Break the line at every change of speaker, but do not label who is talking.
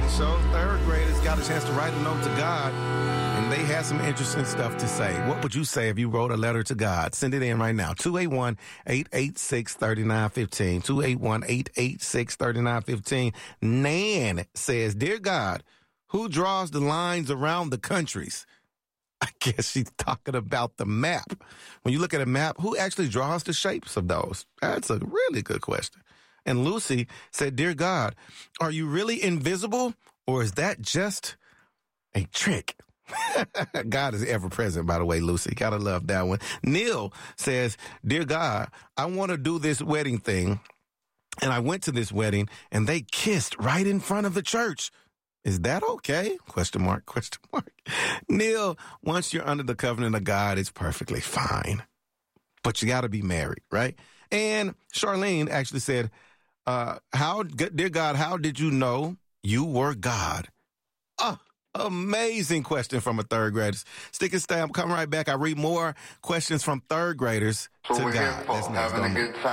reality show. Third graders got a chance to write a note to God, and they had some interesting stuff to say. What would you say if you wrote a letter to God? Send it in right now. 281-886-3915. 281-886-3915. Nan says, Dear God, who draws the lines around the countries? I guess she's talking about the map. When you look at a map, who actually draws the shapes of those? That's a really good question. And Lucy said, Dear God, are you really invisible, or is that just a trick? God is ever present, by the way, Lucy. Gotta love that one. Neil says, Dear God, I want to do this wedding thing. And I went to this wedding and they kissed right in front of the church. Is that okay? Question mark, question mark. Neil, once you're under the covenant of God, it's perfectly fine. But you got to be married, right? And Charlene actually said, dear God, how did you know you were God? Amazing question from a third grader. Stick and stay. I'm coming right back. I read more questions from third graders to God. That's next.